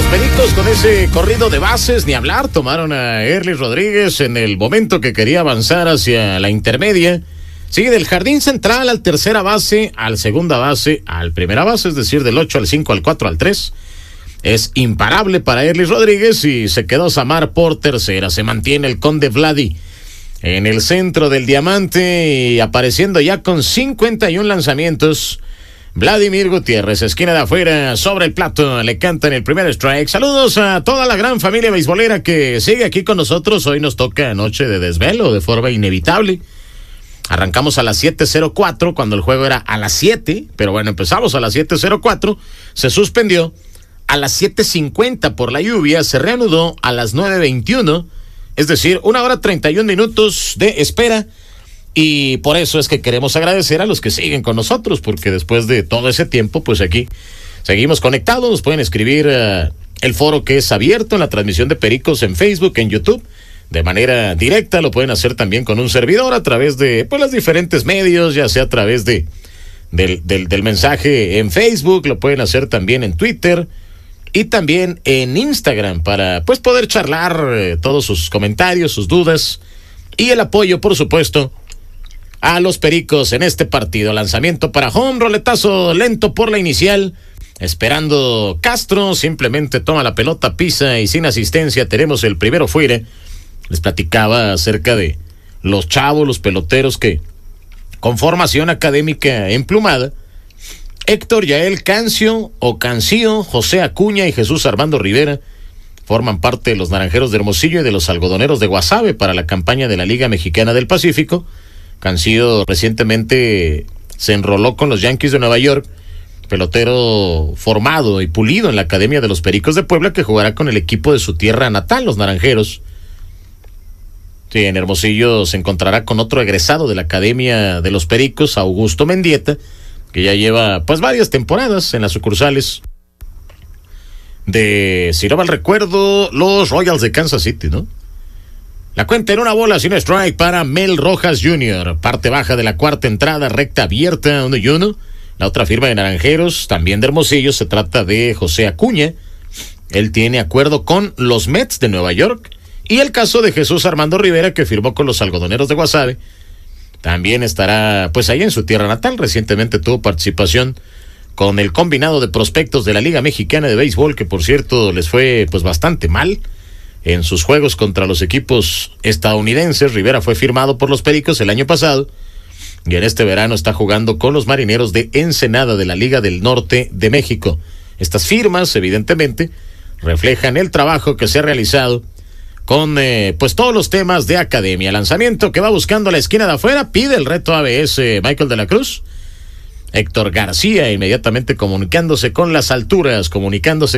Pericos con ese corrido de bases, ni hablar, tomaron a Erlis Rodríguez en el momento que quería avanzar hacia la intermedia. Sigue del jardín central al tercera base, al segunda base, al primera base, es decir, del 8 al 5, al 4, al 3. Es imparable para Erlis Rodríguez y se quedó Samar por tercera. Se mantiene el Conde Vladi en el centro del diamante y apareciendo ya con 51 lanzamientos. Vladimir Gutiérrez, esquina de afuera, sobre el plato, le cantan el primer strike. Saludos a toda la gran familia beisbolera que sigue aquí con nosotros. Hoy nos toca noche de desvelo de forma inevitable. Arrancamos a las 7:04 cuando el juego era a las 7, pero bueno, empezamos a las 7:04, se suspendió a las 7:50 por la lluvia, se reanudó a las 9:21, es decir, 1 hora 31 minutos de espera. Y por eso es que queremos agradecer a los que siguen con nosotros, porque después de todo ese tiempo, pues aquí seguimos conectados. Nos pueden escribir el foro que es abierto en la transmisión de Pericos en Facebook, en YouTube, de manera directa. Lo pueden hacer también con un servidor a través de pues los diferentes medios, ya sea a través del mensaje en Facebook, lo pueden hacer también en Twitter y también en Instagram para pues poder charlar todos sus comentarios, sus dudas y el apoyo, por supuesto, a los Pericos en este partido. Lanzamiento para home, roletazo lento por la inicial, esperando Castro, simplemente toma la pelota, pisa y sin asistencia tenemos el primero fuera. Les platicaba acerca de los chavos, los peloteros que con formación académica emplumada, Héctor Yael Cancio o Cancio, José Acuña y Jesús Armando Rivera forman parte de los Naranjeros de Hermosillo y de los Algodoneros de Guasave para la campaña de la Liga Mexicana del Pacífico. Cancio recientemente se enroló con los Yankees de Nueva York, pelotero formado y pulido en la Academia de los Pericos de Puebla, que jugará con el equipo de su tierra natal, los Naranjeros. Sí, en Hermosillo se encontrará con otro egresado de la Academia de los Pericos, Augusto Mendieta, que ya lleva pues varias temporadas en las sucursales de, si no mal recuerdo, los Royals de Kansas City, ¿no? La cuenta en 1 bola sin strike para Mel Rojas Jr. Parte baja de la cuarta entrada, recta abierta, 1-1. La otra firma de Naranjeros, también de Hermosillo, se trata de José Acuña. Él tiene acuerdo con los Mets de Nueva York. Y el caso de Jesús Armando Rivera, que firmó con los Algodoneros de Guasave, también estará pues ahí en su tierra natal. Recientemente tuvo participación con el combinado de prospectos de la Liga Mexicana de Béisbol, que por cierto les fue pues bastante mal en sus juegos contra los equipos estadounidenses. Rivera fue firmado por los Pericos el año pasado y en este verano está jugando con los Marineros de Ensenada de la Liga del Norte de México. Estas firmas, evidentemente, reflejan el trabajo que se ha realizado con pues todos los temas de academia. Lanzamiento que va buscando la esquina de afuera, pide el reto ABS Michael de la Cruz. Héctor García inmediatamente comunicándose con las alturas, comunicándose